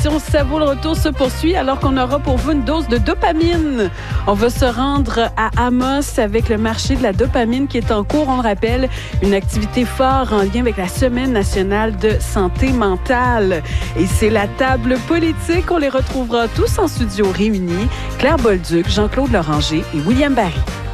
l'émission Ça vaut le retour se poursuit alors qu'on aura pour vous une dose de dopamine. On va se rendre à Amos avec le marché de la dopamine qui est en cours, on le rappelle, une activité forte en lien avec la Semaine nationale de santé mentale. Et c'est la table politique, on les retrouvera tous en studio réunis. Claire Bolduc, Jean-Claude Loranger et William Barry.